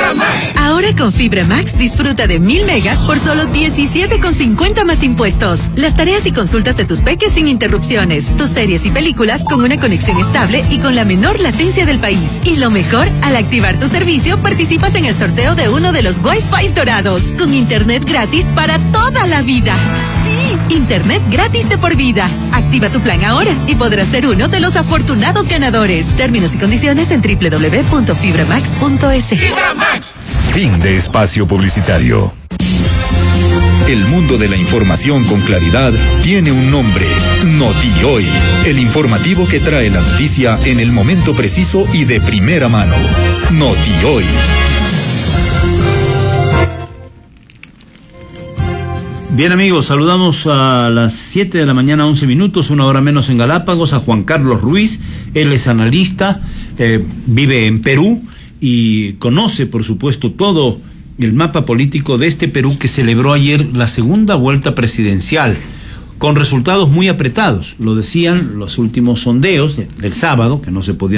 Fibra Max. Ahora con Fibra Max disfruta de 1000 megas por solo 17,50 más impuestos. Las tareas y consultas de tus peques sin interrupciones. Tus series y películas con una conexión estable y con la menor latencia del país. Y lo mejor, al activar tu servicio participas en el sorteo de uno de los Wi-Fi dorados. Con internet gratis para toda la vida. Sí, internet gratis de por vida. Activa tu plan ahora y podrás ser uno de los afortunados ganadores. Términos y condiciones en www.fibramax.es. Fibra Max. Fin de espacio publicitario. El mundo de la información con claridad tiene un nombre: NotiHoy, el informativo que trae la noticia en el momento preciso y de primera mano. NotiHoy. Bien, amigos, saludamos a las 7 de la mañana, 11 minutos, una hora menos en Galápagos, a Juan Carlos Ruiz. Él es analista, vive en Perú y conoce, por supuesto, todo el mapa político de este Perú, que celebró ayer la segunda vuelta presidencial, con resultados muy apretados. Lo decían los últimos sondeos del sábado, que no se podían